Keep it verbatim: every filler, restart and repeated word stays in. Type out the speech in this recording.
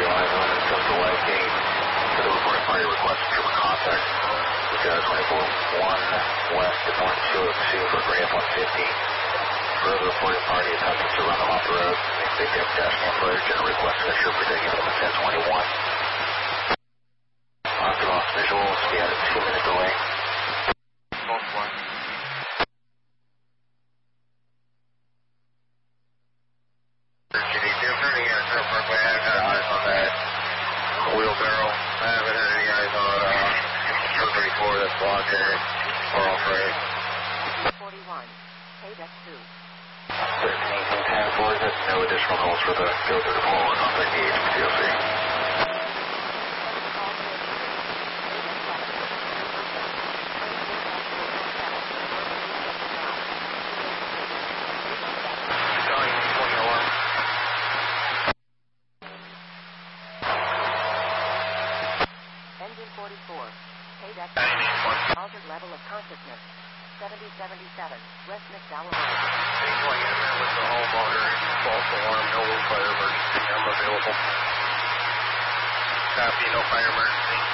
live on and Coastal Light Gate. For the reporting party request trooper contact. We got twenty-four one west to one two oh two for Gray F one fifty. For the reporting party attempting to run them off the road. They pick up dash cam footage and request a trooper taking them at ten twenty-one. After lost visuals, we had a two minute delay. Both one. Parkway, I haven't had eyes on that wheelbarrow. I haven't had any eyes on uh, four thirty-four that's blocked in it, or off right. forty-one, K deck two. thirteen ten four, that's no additional calls for the go through the pole and contact the H P C O C. forty-four, K deck altered level of consciousness, seventy seventy-seven, West McDowell Road. Same going in there with the homeowner, false alarm, no fire emergency, I'm available. Copy, no fire emergency.